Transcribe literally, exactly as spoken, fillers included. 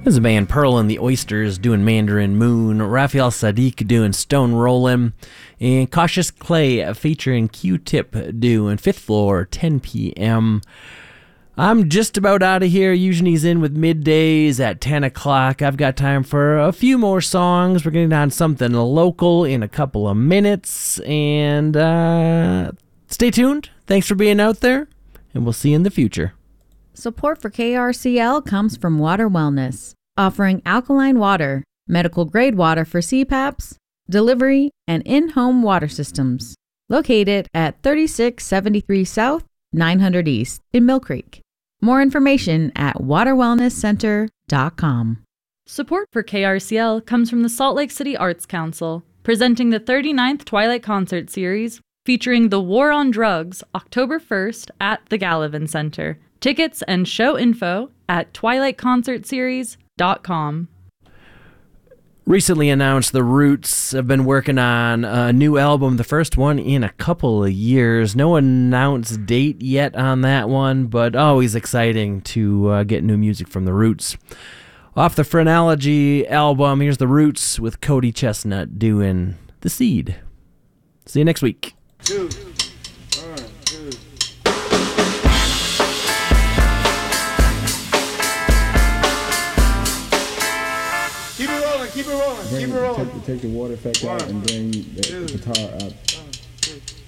There's a band Pearl and the Oysters doing Mandarin Moon, Raphael Sadiq doing Stone Rollin', and Cautious Clay featuring Q-Tip doing Fifth Floor, ten p.m. I'm just about out of here. Eugenie's in with Middays at ten o'clock. I've got time for a few more songs. We're getting on something local in a couple of minutes. And uh, stay tuned. Thanks for being out there, and we'll see you in the future. Support for K R C L comes from Water Wellness, offering alkaline water, medical-grade water for C PAPs, delivery, and in-home water systems. Located at thirty-six seventy-three South, nine hundred East in Mill Creek. More information at water wellness center dot com. Support for K R C L comes from the Salt Lake City Arts Council, presenting the thirty-ninth Twilight Concert Series, featuring The War on Drugs, October first at the Gallivan Center. Tickets and show info at twilight concert series dot com. Recently announced the Roots have been working on a new album, the first one in a couple of years. No announced date yet on that one, but always exciting to uh, get new music from the Roots. Off the Phrenology album, here's the Roots with Cody Chestnut doing The Seed. See you next week. Two. One, two. Keep it rolling, keep it rolling, Bring, keep it rolling. Take, take the water effect out and bring the two, guitar up. one, two.